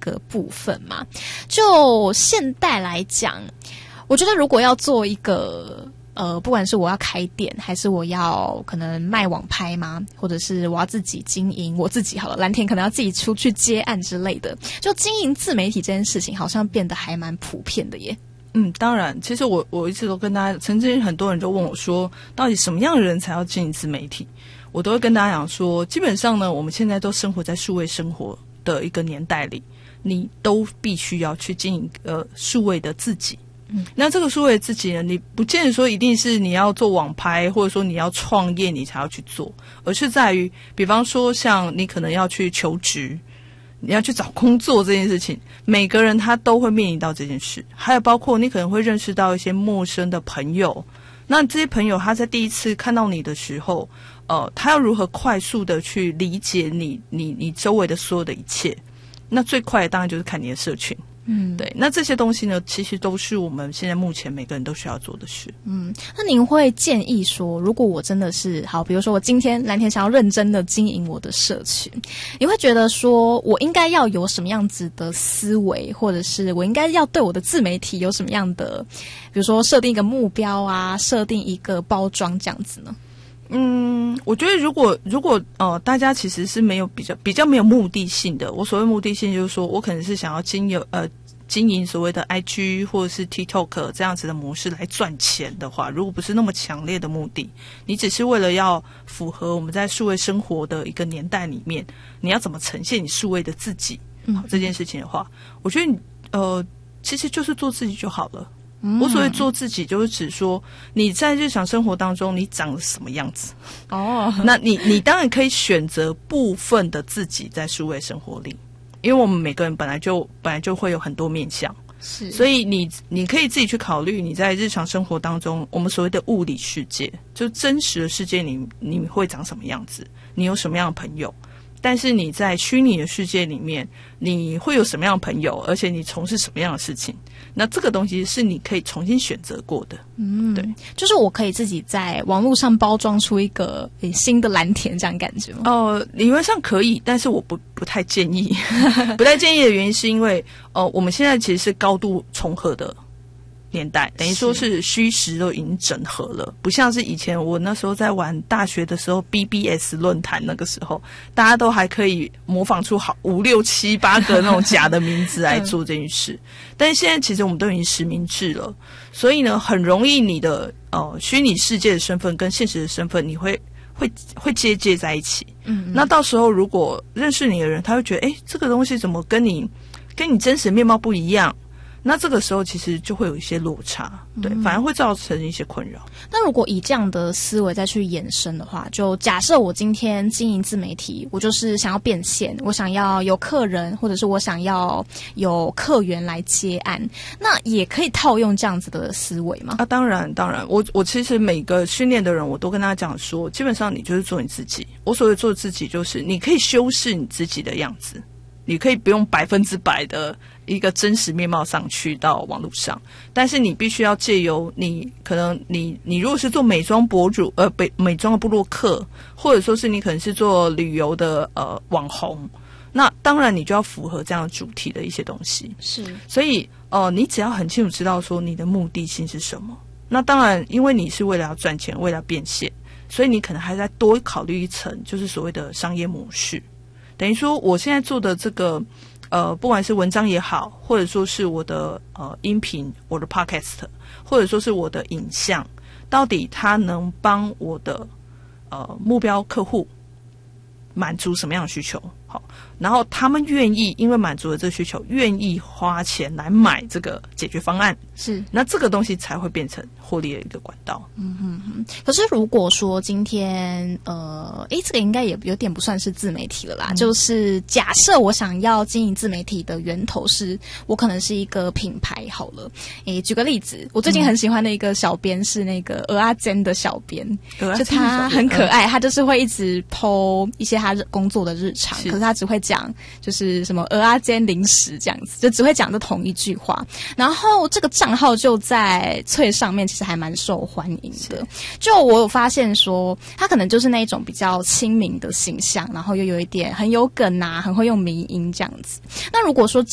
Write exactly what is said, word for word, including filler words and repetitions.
个部分嘛。就现代来讲，我觉得如果要做一个呃，不管是我要开店，还是我要可能卖网拍吗，或者是我要自己经营我自己好了，蓝田可能要自己出去接案之类的，就经营自媒体这件事情好像变得还蛮普遍的耶。 嗯，当然，其实我我一直都跟大家，曾经很多人就问我说，到底什么样的人才要经营自媒体？我都会跟大家讲说，基本上呢，我们现在都生活在数位生活的一个年代里，你都必须要去经营呃数位的自己。嗯，那这个数位的自己呢，你不见得说一定是你要做网拍，或者说你要创业你才要去做，而是在于，比方说像你可能要去求职。你要去找工作这件事情，每个人他都会面临到这件事，还有包括你可能会认识到一些陌生的朋友，那这些朋友他在第一次看到你的时候，呃，他要如何快速的去理解你你你周围的所有的一切，那最快的当然就是看你的社群。嗯，对，那这些东西呢，其实都是我们现在目前每个人都需要做的事。 嗯，那您会建议说，如果我真的是好，比如说我今天蓝田想要认真的经营我的社群，你会觉得说我应该要有什么样子的思维，或者是我应该要对我的自媒体有什么样的，比如说设定一个目标啊，设定一个包装这样子呢？ 嗯，我觉得如果如果呃大家其实是没有比较比较没有目的性的，我所谓目的性就是说我可能是想要经营呃经营所谓的 I G 或者是 TikTok 这样子的模式来赚钱的话，如果不是那么强烈的目的，你只是为了要符合我们在数位生活的一个年代里面，你要怎么呈现你数位的自己，好这件事情的话，我觉得你呃其实就是做自己就好了。我所谓做自己，就是指说你在日常生活当中你长什么样子哦。那你你当然可以选择部分的自己在数位生活里，因为我们每个人本来就本来就会有很多面向，是，所以你你可以自己去考虑你在日常生活当中，我们所谓的物理世界，就真实的世界里你会长什么样子，你有什么样的朋友。但是你在虚拟的世界里面，你会有什么样的朋友，而且你从事什么样的事情，那这个东西是你可以重新选择过的。嗯，对， 就是我可以自己在网络上包装出一个新的蓝田这样感觉吗？ 呃，理论上可以，但是我不不太建议，不太建议的原因是因为，呃，我们现在其实是高度重合的年代，等于说是虚实都已经整合了，不像是以前我那时候在玩大学的时候 B B S 论坛那个时候，大家都还可以模仿出好五六七八个那种假的名字来做这件事，但是现在其实我们都已经实名制了，所以呢，很容易你的呃虚拟世界的身份跟现实的身份，你会会会接接在一起。嗯，那到时候如果认识你的人，他会觉得，哎，这个东西怎么跟你跟你真实面貌不一样？那这个时候其实就会有一些落差，对，嗯、反而会造成一些困扰。 那如果以这样的思维再去延伸的话，就假设我今天经营自媒体，我就是想要变现，我想要有客人，或者是我想要有客源来接案，那也可以套用这样子的思维吗？ 啊，当然，当然，我我其实每个训练的人，我都跟他讲说，基本上你就是做你自己。我所谓做自己，就是你可以修饰你自己的样子。你可以不用百分之百的一个真实面貌上去到网络上，但是你必须要借由你可能你你如果是做美妆博主呃美美妆的部落客，或者说是你可能是做旅游的呃网红，那当然你就要符合这样的主题的一些东西。是，所以呃你只要很清楚知道说你的目的性是什么。那当然，因为你是为了要赚钱，为了要变现，所以你可能还在多考虑一层，就是所谓的商业模式。等于说我现在做的这个呃不管是文章也好，或者说是我的呃音频，我的 podcast， 或者说是我的影像，到底它能帮我的呃目标客户满足什么样的需求？好，然后他们愿意因为满足了这个需求，愿意花钱来买这个解决方案，是，那这个东西才会变成获利的一个管道。 嗯哼哼。可是如果说今天呃诶这个应该也有点不算是自媒体了啦，嗯、就是假设我想要经营自媒体的源头是我可能是一个品牌好了。诶举个例子，我最近很喜欢的一个小编是那个鹅阿珍的小编，就他很可爱，他就是会一直 po 一些他工作的日常，可是他只会讲就是什么鹅阿煎零食这样子，就只会讲这同一句话。然后这个账号就在脆上面其实还蛮受欢迎的，就我有发现说他可能就是那一种比较亲民的形象，然后又有一点很有梗啊，很会用迷音这样子。那如果说